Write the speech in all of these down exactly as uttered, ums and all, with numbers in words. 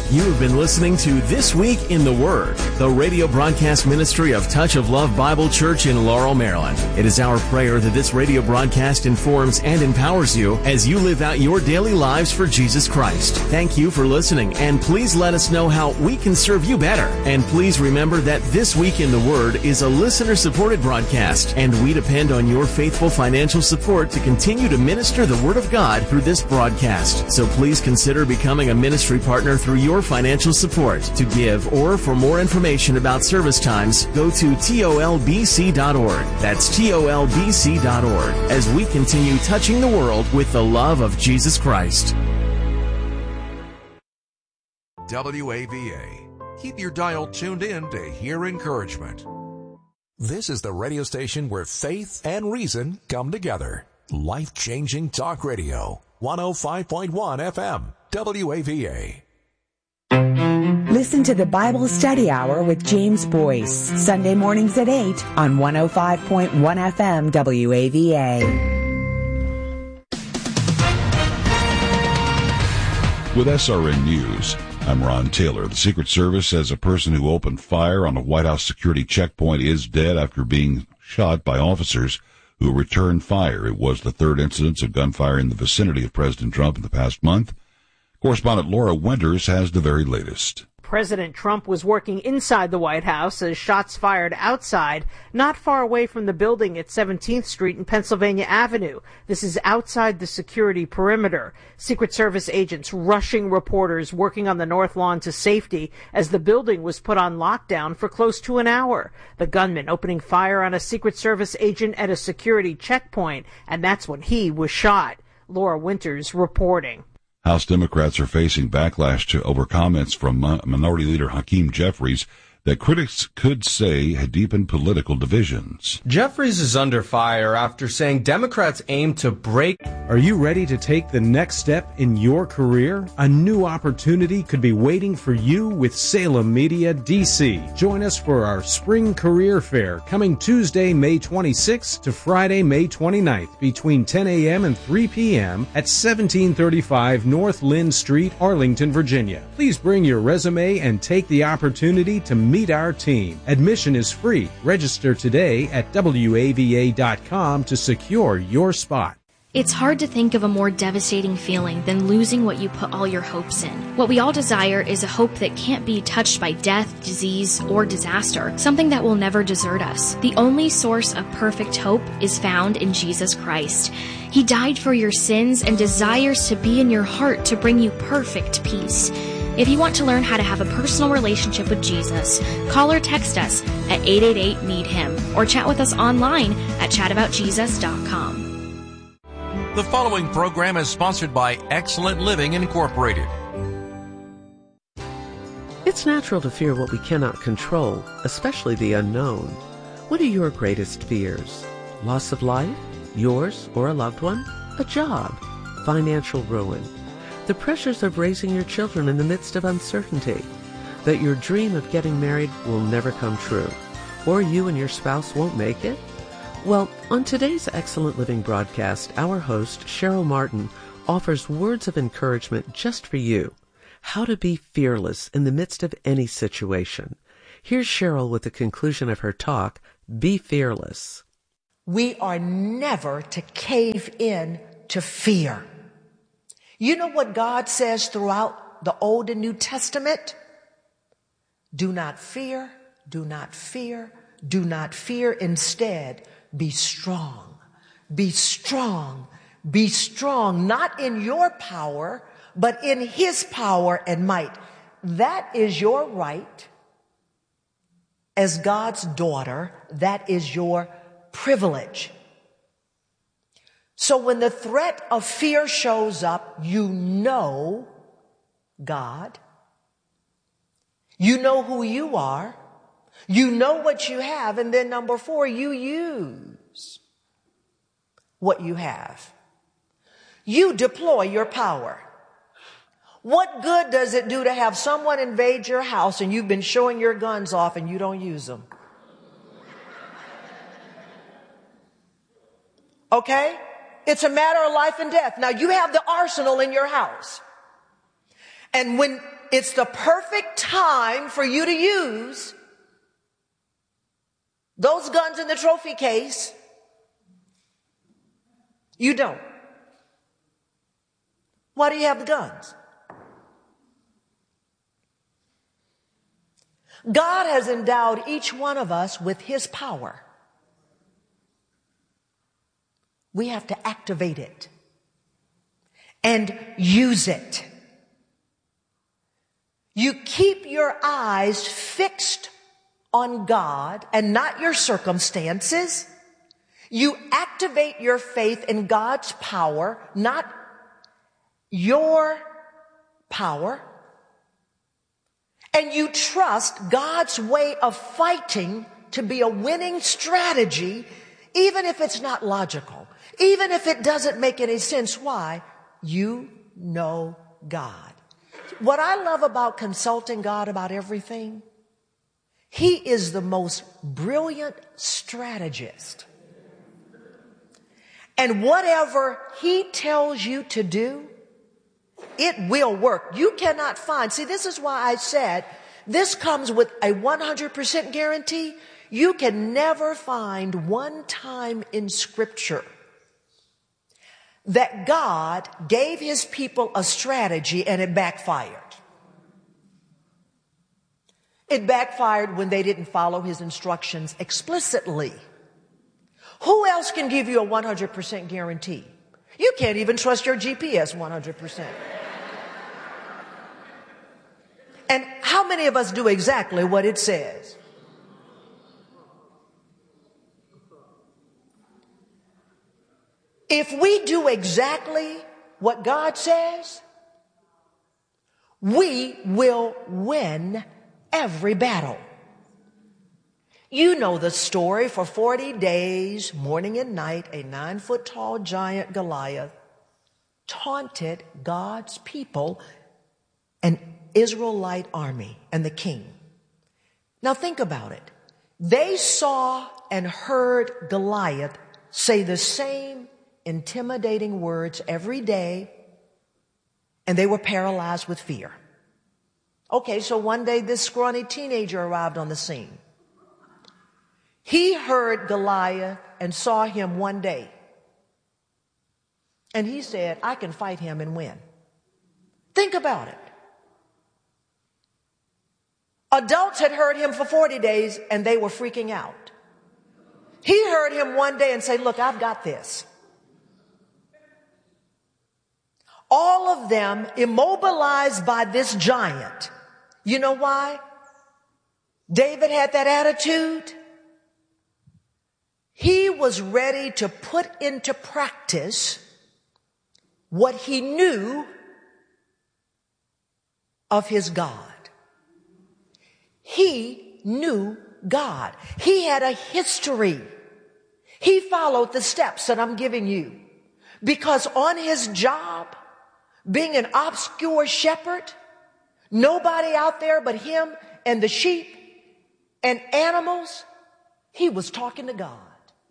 You have been listening to This Week in the Word, the radio broadcast ministry of Touch of Love Bible Church in Laurel, Maryland. It is our prayer that this radio broadcast informs and empowers you as you live out your daily lives for Jesus Christ. Thank you for listening, and please let us know how we can serve you better. And please remember that This Week in the Word is a listener-supported broadcast, and we depend on your faithful financial support to continue to minister the Word of God through this broadcast. So please consider becoming a ministry partner through your financial support. To give or for more information about service times, go to T O L B C dot org. That's T O L B C dot org as we continue touching the world with the love of Jesus Christ. W A V A. Keep your dial tuned in to hear encouragement. This is the radio station where faith and reason come together. Life-changing talk radio. one oh five point one F M. W A V A. Listen to the Bible Study Hour with James Boyce, Sunday mornings at eight on one oh five point one F M W A V A. With S R N News, I'm Ron Taylor. The Secret Service says a person who opened fire on a White House security checkpoint is dead after being shot by officers who returned fire. It was the third incidence of gunfire in the vicinity of President Trump in the past month. Correspondent Laura Winters has the very latest. President Trump was working inside the White House as shots fired outside, not far away from the building at seventeenth Street and Pennsylvania Avenue. This is outside the security perimeter. Secret Service agents rushing reporters working on the North Lawn to safety as the building was put on lockdown for close to an hour. The gunman opening fire on a Secret Service agent at a security checkpoint, and that's when he was shot. Laura Winters reporting. House Democrats are facing backlash to over comments from Minority Leader Hakeem Jeffries that critics could say had deepened political divisions. Jeffries is under fire after saying Democrats aim to break. Are you ready to take the next step in your career? A new opportunity could be waiting for you with Salem Media D C. Join us for our Spring Career Fair coming Tuesday, May twenty-sixth to Friday, May twenty-ninth between ten a.m. and three p.m. at seventeen thirty-five North Lynn Street, Arlington, Virginia. Please bring your resume and take the opportunity to meet our team. Admission is free. Register today at W A V A dot com to secure your spot. It's hard to think of a more devastating feeling than losing what you put all your hopes in. What we all desire is a hope that can't be touched by death, disease, or disaster, something that will never desert us. The only source of perfect hope is found in Jesus Christ. He died for your sins and desires to be in your heart to bring you perfect peace. If you want to learn how to have a personal relationship with Jesus, call or text us at eight eight eight, need him or chat with us online at chat about jesus dot com. The following program is sponsored by Excellent Living Incorporated. It's natural to fear what we cannot control, especially the unknown. What are your greatest fears? Loss of life? Yours or a loved one? A job? Financial ruin? The pressures of raising your children in the midst of uncertainty? That your dream of getting married will never come true? Or you and your spouse won't make it? Well, on today's Excellent Living broadcast, our host, Cheryl Martin, offers words of encouragement just for you. How to be fearless in the midst of any situation. Here's Cheryl with the conclusion of her talk, Be Fearless. We are never to cave in to fear. You know what God says throughout the Old and New Testament? Do not fear, do not fear, do not fear. Instead, be strong, be strong, be strong, not in your power, but in his power and might. That is your right as God's daughter. That is your privilege. So when the threat of fear shows up, you know God. You know who you are. You know what you have. And then number four, you use what you have. You deploy your power. What good does it do to have someone invade your house and you've been showing your guns off and you don't use them? Okay? It's a matter of life and death. Now you have the arsenal in your house. And when it's the perfect time for you to use those guns in the trophy case, you don't. Why do you have the guns? God has endowed each one of us with His power. We have to activate it and use it. You keep your eyes fixed on God and not your circumstances. You activate your faith in God's power, not your power. And you trust God's way of fighting to be a winning strategy, even if it's not logical, even if it doesn't make any sense. Why? You know God. What I love about consulting God about everything, He is the most brilliant strategist. And whatever He tells you to do, it will work. You cannot find. See, this is why I said this comes with a one hundred percent guarantee. You can never find one time in Scripture that God gave His people a strategy and it backfired. It backfired when they didn't follow His instructions explicitly. Who else can give you a one hundred percent guarantee? You can't even trust your G P S one hundred percent. And how many of us do exactly what it says? If we do exactly what God says, we will win every battle. You know the story. For forty days, morning and night, a nine foot tall giant Goliath taunted God's people, an Israelite army, and the king. Now think about it. They saw and heard Goliath say the same intimidating words every day, and they were paralyzed with fear. Okay, so one day this scrawny teenager arrived on the scene. He heard Goliath and saw him one day. And he said, I can fight him and win. Think about it. Adults had heard him for forty days and they were freaking out. He heard him one day and say, look, I've got this. All of them immobilized by this giant. You know why David had that attitude? He was ready to put into practice what he knew of his God. He knew God. He had a history. He followed the steps that I'm giving you. Because on his job, being an obscure shepherd, nobody out there but him and the sheep and animals, he was talking to God.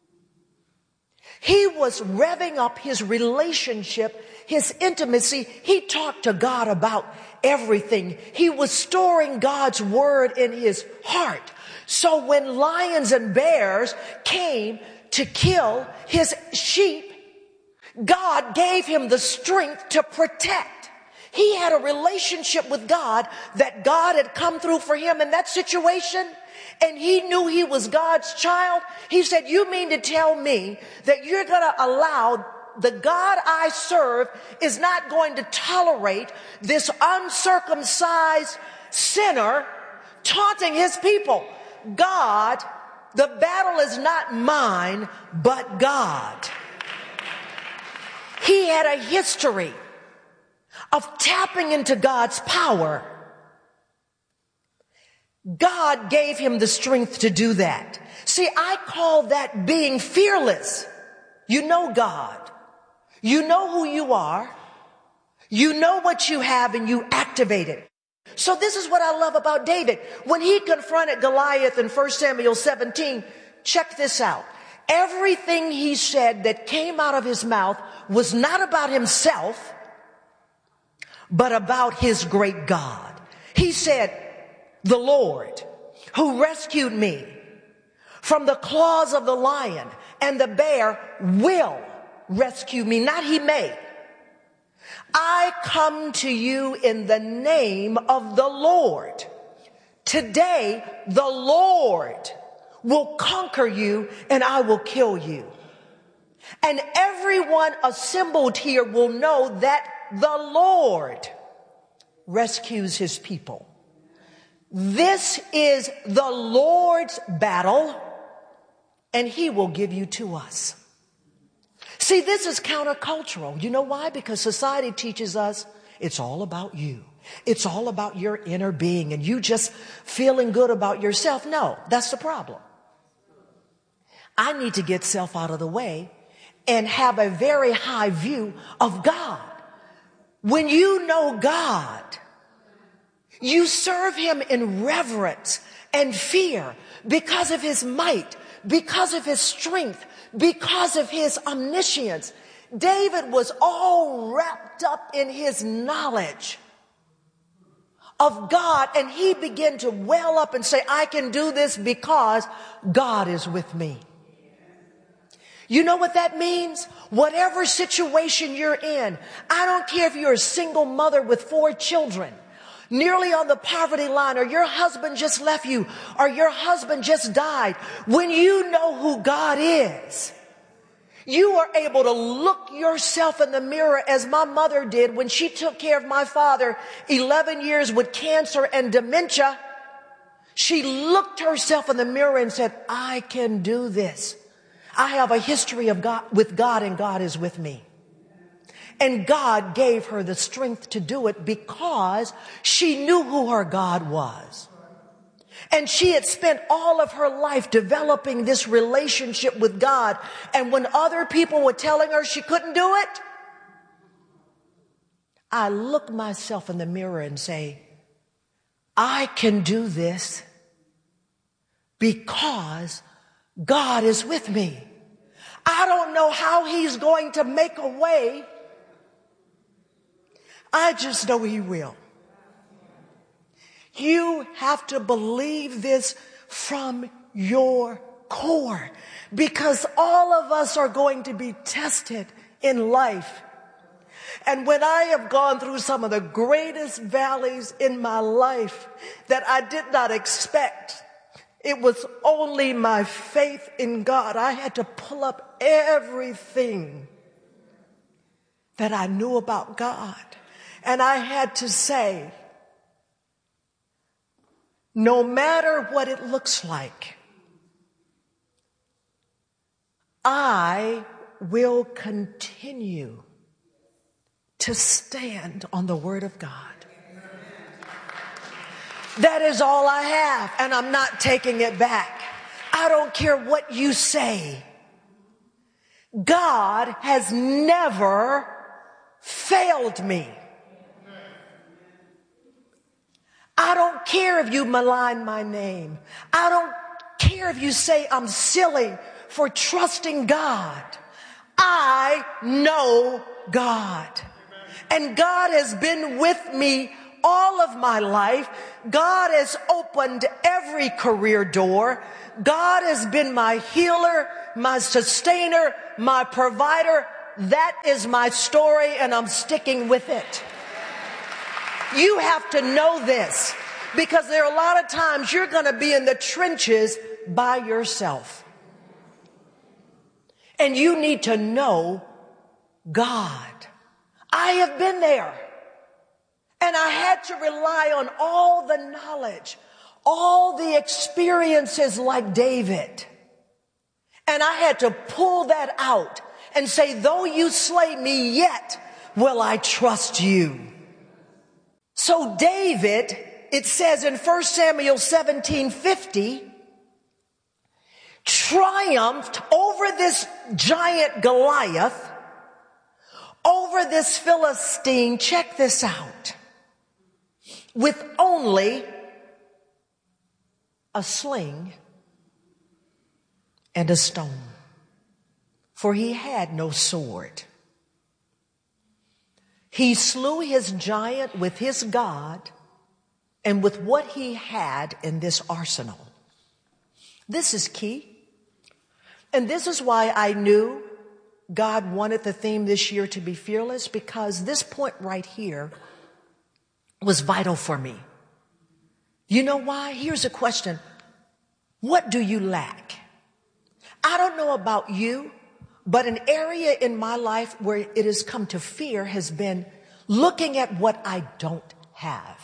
He was revving up his relationship, his intimacy. He talked to God about everything. He was storing God's word in his heart. So when lions and bears came to kill his sheep, God gave him the strength to protect. He had a relationship with God that God had come through for him in that situation. And he knew he was God's child. He said, you mean to tell me that you're going to allow the God I serve is not going to tolerate this uncircumcised sinner taunting his people? God, the battle is not mine, but God. He had a history of tapping into God's power. God gave him the strength to do that. See, I call that being fearless. You know God. You know who you are. You know what you have and you activate it. So this is what I love about David. When he confronted Goliath in First Samuel seventeen, check this out. Everything he said that came out of his mouth was not about himself, but about his great God. He said, the Lord who rescued me from the claws of the lion and the bear will rescue me, not he may. I come to you in the name of the Lord. Today, the Lord will conquer you and I will kill you. And everyone assembled here will know that the Lord rescues his people. This is the Lord's battle, and he will give you to us. See, this is countercultural. You know why? Because society teaches us it's all about you. It's all about your inner being and you just feeling good about yourself. No, that's the problem. I need to get self out of the way and have a very high view of God. When you know God, you serve him in reverence and fear because of his might, because of his strength, because of his omniscience. David was all wrapped up in his knowledge of God, and he began to well up and say, I can do this because God is with me. You know what that means? Whatever situation you're in, I don't care if you're a single mother with four children, nearly on the poverty line, or your husband just left you, or your husband just died. When you know who God is, you are able to look yourself in the mirror as my mother did when she took care of my father eleven years with cancer and dementia. She looked herself in the mirror and said, I can do this. I have a history of God with God, and God is with me. And God gave her the strength to do it because she knew who her God was. And she had spent all of her life developing this relationship with God. And when other people were telling her she couldn't do it, I look myself in the mirror and say, I can do this because God is with me. I don't know how he's going to make a way. I just know he will. You have to believe this from your core, because all of us are going to be tested in life. And when I have gone through some of the greatest valleys in my life that I did not expect, it was only my faith in God. I had to pull up everything that I knew about God. And I had to say, no matter what it looks like, I will continue to stand on the Word of God. That is all I have, and I'm not taking it back. I don't care what you say. God has never failed me. I don't care if you malign my name. I don't care if you say I'm silly for trusting God. I know God. And God has been with me all of my life. God has opened every career door. God has been my healer, my sustainer, my provider. That is my story, and I'm sticking with it. You have to know this, because there are a lot of times you're going to be in the trenches by yourself. And you need to know God. I have been there. And I had to rely on all the knowledge, all the experiences like David. And I had to pull that out and say, though you slay me, yet will I trust you. So David, it says in First Samuel seventeen fifty, triumphed over this giant Goliath, over this Philistine, check this out, with only a sling and a stone, for he had no sword. He slew his giant with his God and with what he had in this arsenal. This is key. And this is why I knew God wanted the theme this year to be fearless, because this point right here was vital for me. You know why? Here's a question. What do you lack? I don't know about you, but an area in my life where it has come to fear has been looking at what I don't have.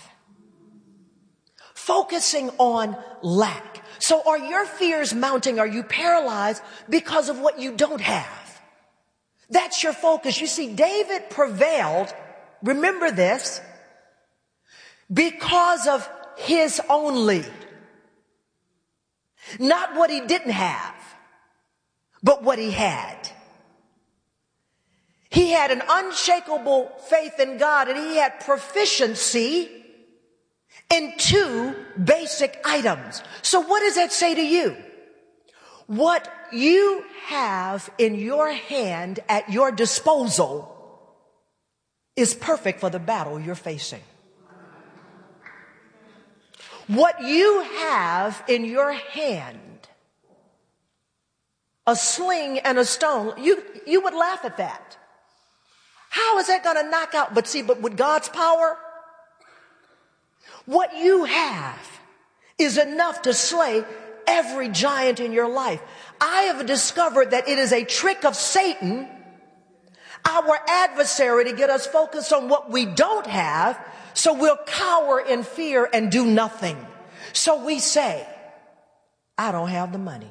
Focusing on lack. So are your fears mounting? Are you paralyzed because of what you don't have? That's your focus. You see, David prevailed, remember this, because of his only. Not what he didn't have, but what he had. He had an unshakable faith in God, and he had proficiency in two basic items. So what does that say to you? What you have in your hand at your disposal is perfect for the battle you're facing. What you have in your hand, a sling and a stone, you, you would laugh at that. How is that going to knock out? But see, but with God's power, what you have is enough to slay every giant in your life. I have discovered that it is a trick of Satan, our adversary, to get us focused on what we don't have, so we'll cower in fear and do nothing. So we say, I don't have the money.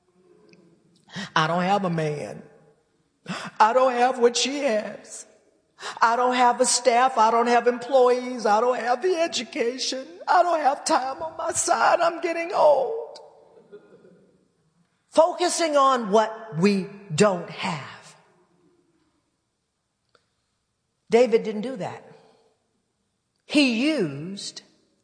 I don't have a man. I don't have what she has. I don't have a staff. I don't have employees. I don't have the education. I don't have time on my side. I'm getting old. Focusing on what we don't have. David didn't do that. He used,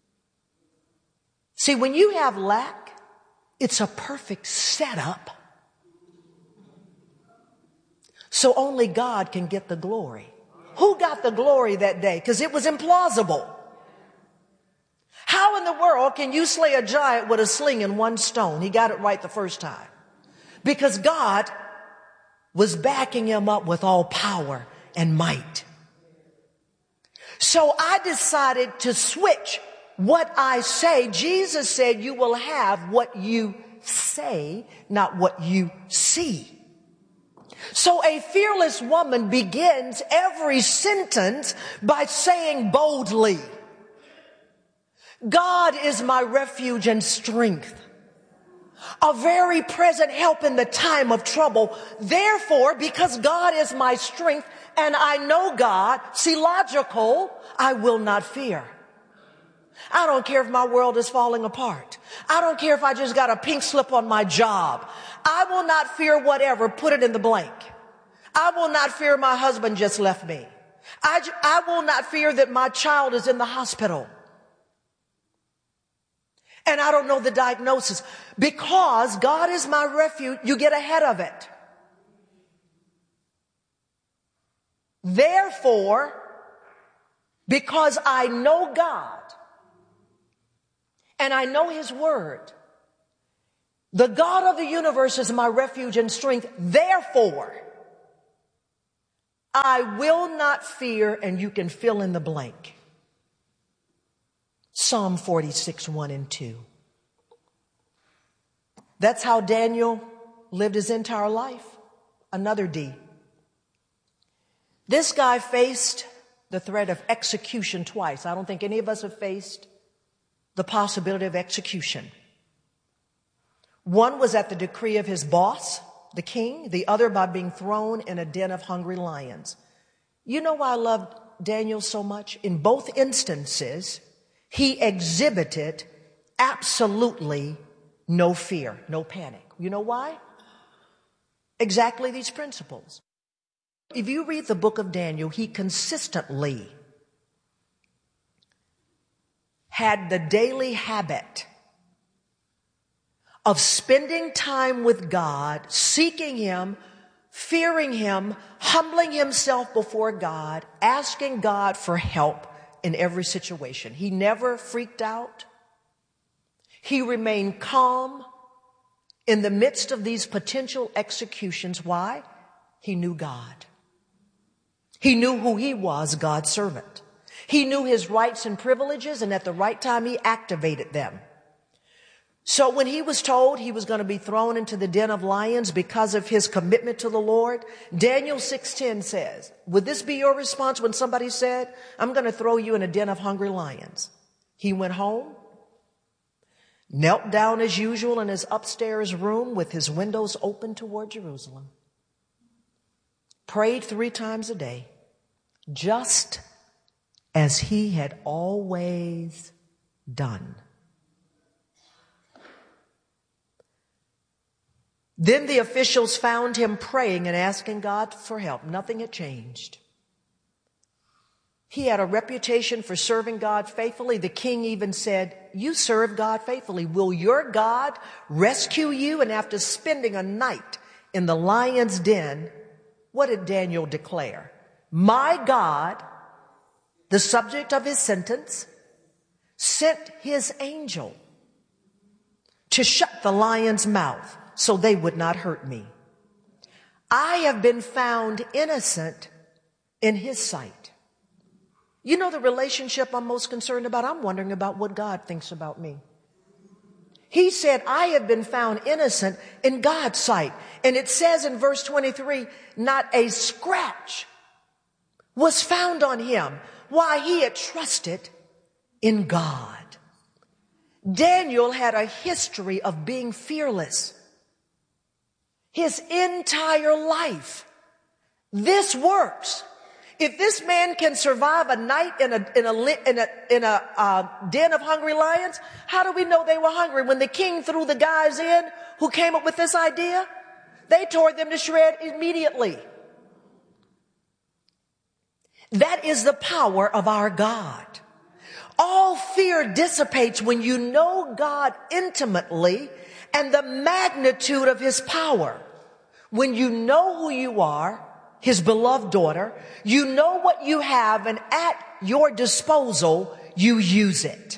see, when you have lack, it's a perfect setup. So only God can get the glory. Who got the glory that day? Because it was implausible. How in the world can you slay a giant with a sling and one stone? He got it right the first time. Because God was backing him up with all power and might. So I decided to switch what I say. Jesus said you will have what you say, not what you see. So a fearless woman begins every sentence by saying boldly, God is my refuge and strength, a very present help in the time of trouble. Therefore, because God is my strength and I know God, see, logical, I will not fear. I don't care if my world is falling apart. I don't care if I just got a pink slip on my job. I will not fear whatever. Put it in the blank. I will not fear my husband just left me. I, I will not fear that my child is in the hospital. And I don't know the diagnosis. Because God is my refuge, you get ahead of it. Therefore, because I know God and I know his word, the God of the universe is my refuge and strength. Therefore, I will not fear, and you can fill in the blank. Psalm forty-six, one and two. That's how Daniel lived his entire life. Another D. This guy faced the threat of execution twice. I don't think any of us have faced the possibility of execution. One was at the decree of his boss, the king, the other by being thrown in a den of hungry lions. You know why I loved Daniel so much? In both instances, he exhibited absolutely no fear, no panic. You know why? Exactly these principles. If you read the book of Daniel, he consistently had the daily habit of spending time with God, seeking him, fearing him, humbling himself before God, asking God for help in every situation. He never freaked out. He remained calm in the midst of these potential executions. Why? He knew God. He knew who he was, God's servant. He knew his rights and privileges, and at the right time, he activated them. So when he was told he was going to be thrown into the den of lions because of his commitment to the Lord, Daniel six ten says, would this be your response when somebody said, I'm going to throw you in a den of hungry lions? He went home, knelt down as usual in his upstairs room with his windows open toward Jerusalem, prayed three times a day, just as he had always done. Then the officials found him praying and asking God for help. Nothing had changed. He had a reputation for serving God faithfully. The king even said, you serve God faithfully. Will your God rescue you? And after spending a night in the lion's den, what did Daniel declare? My God, the subject of his sentence, sent his angel to shut the lion's mouth so they would not hurt me. I have been found innocent in his sight. You know the relationship I'm most concerned about? I'm wondering about what God thinks about me. He said, I have been found innocent in God's sight. And it says in verse twenty-three, not a scratch was found on him. Why? He had trusted in God. Daniel had a history of being fearless. His entire life. This works. If this man can survive a night in a in a in a in a uh, den of hungry lions, how do we know they were hungry? When the king threw the guys in who came up with this idea, they tore them to shred immediately. That is the power of our God. All fear dissipates when you know God intimately and the magnitude of his power. When you know who you are, his beloved daughter, you know what you have, and at your disposal, you use it.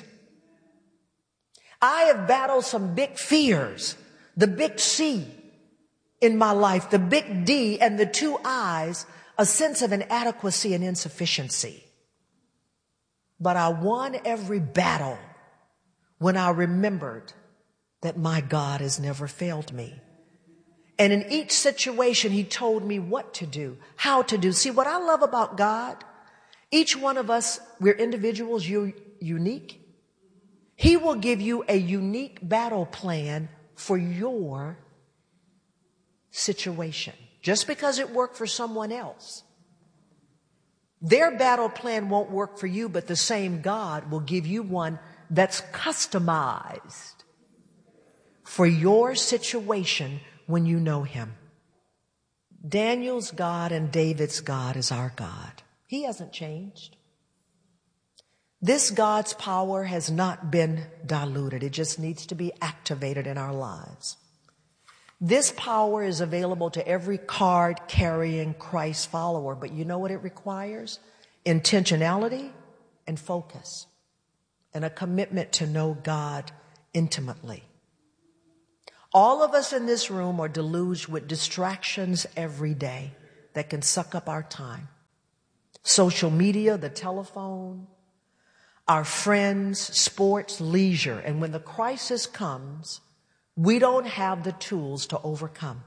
I have battled some big fears, the big C in my life, the big D and the two I's, a sense of inadequacy and insufficiency. But I won every battle when I remembered that my God has never failed me. And in each situation, he told me what to do, how to do. See, what I love about God, each one of us, we're individuals, you're unique. He will give you a unique battle plan for your situation. Just because it worked for someone else, their battle plan won't work for you, but the same God will give you one that's customized for your situation when you know him. Daniel's God and David's God is our God. He hasn't changed. This God's power has not been diluted. It just needs to be activated in our lives. This power is available to every card-carrying Christ follower, but you know what it requires? Intentionality and focus, and a commitment to know God intimately. All of us in this room are deluged with distractions every day that can suck up our time. Social media, the telephone, our friends, sports, leisure. And when the crisis comes, we don't have the tools to overcome.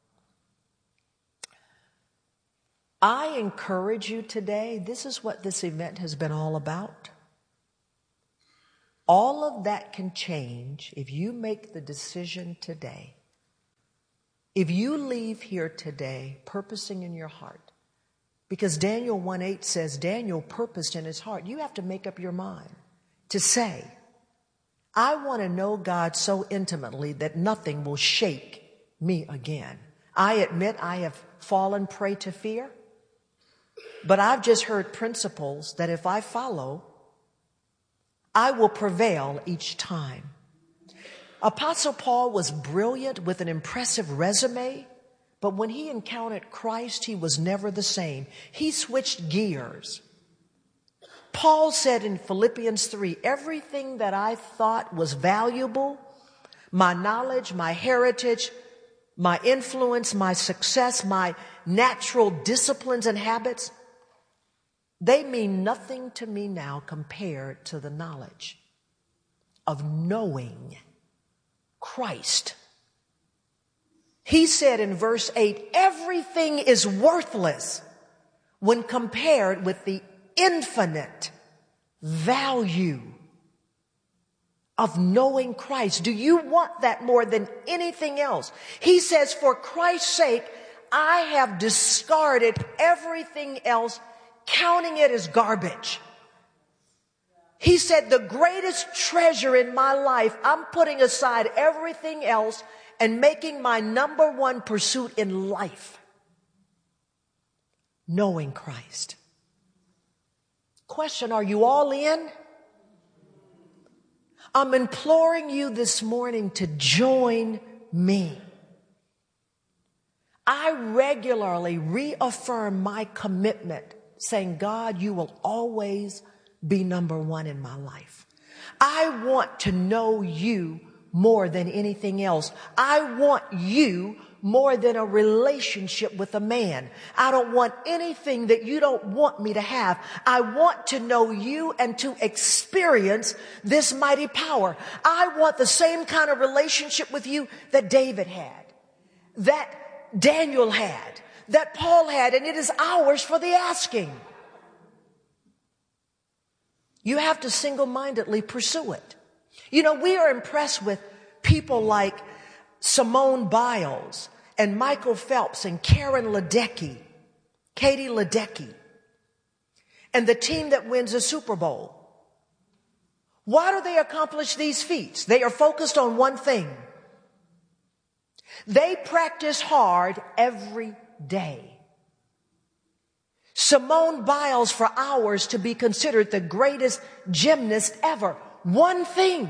I encourage you today, this is what this event has been all about. All of that can change if you make the decision today. If you leave here today purposing in your heart, because Daniel one eight says Daniel purposed in his heart. You have to make up your mind to say, I want to know God so intimately that nothing will shake me again. I admit I have fallen prey to fear, but I've just heard principles that if I follow, I will prevail each time. Apostle Paul was brilliant with an impressive resume, but when he encountered Christ, he was never the same. He switched gears. Paul said in Philippians three, everything that I thought was valuable, my knowledge, my heritage, my influence, my success, my natural disciplines and habits, they mean nothing to me now compared to the knowledge of knowing Christ. He said in verse eight, everything is worthless when compared with the infinite value of knowing Christ. Do you want that more than anything else? He says, for Christ's sake, I have discarded everything else, counting it as garbage. He said, the greatest treasure in my life, I'm putting aside everything else and making my number one pursuit in life, knowing Christ. Question, are you all in? I'm imploring you this morning to join me. I regularly reaffirm my commitment, saying, God, you will always be number one in my life. I want to know you more than anything else. I want you more than a relationship with a man. I don't want anything that you don't want me to have. I want to know you and to experience this mighty power. I want the same kind of relationship with you that David had, that Daniel had, that Paul had, and it is ours for the asking. You have to single-mindedly pursue it. You know, we are impressed with people like Simone Biles and Michael Phelps and Karen Ledecky, Katie Ledecky, and the team that wins a Super Bowl. Why do they accomplish these feats? They are focused on one thing. They practice hard every day. Simone Biles for hours to be considered the greatest gymnast ever. One thing.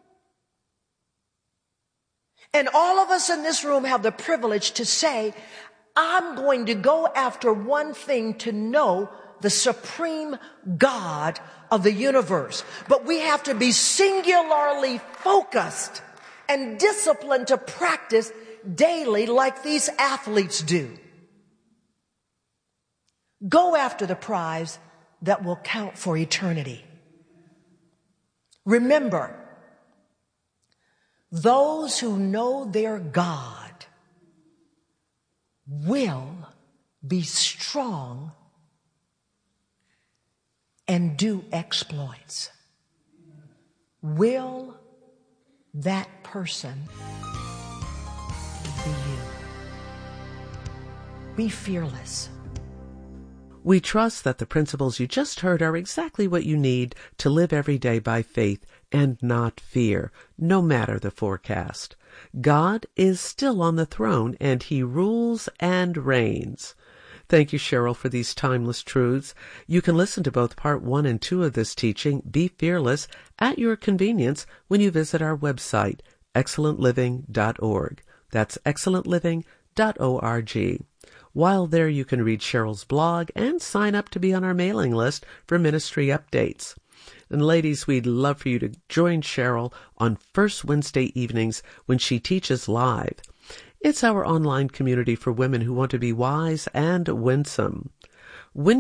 And all of us in this room have the privilege to say, I'm going to go after one thing, to know the supreme God of the universe. But we have to be singularly focused and disciplined to practice daily like these athletes do. Go after the prize that will count for eternity. Remember, those who know their God will be strong and do exploits. Will that person be you? Be fearless. We trust that the principles you just heard are exactly what you need to live every day by faith and not fear, no matter the forecast. God is still on the throne, and He rules and reigns. Thank you, Cheryl, for these timeless truths. You can listen to both part one and two of this teaching, Be Fearless, at your convenience when you visit our website, excellent living dot org. That's excellent living dot org. While there, you can read Cheryl's blog and sign up to be on our mailing list for ministry updates. And ladies, we'd love for you to join Cheryl on first Wednesday evenings when she teaches live. It's our online community for women who want to be wise and winsome.